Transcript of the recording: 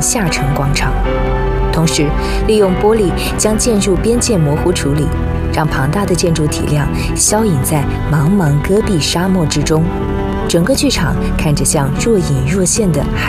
下沉广场。同时，利用玻璃将建筑边界模糊处理，让庞大的建筑体量消隐在茫茫戈壁沙漠之中。整个剧场看着像若隐若现的海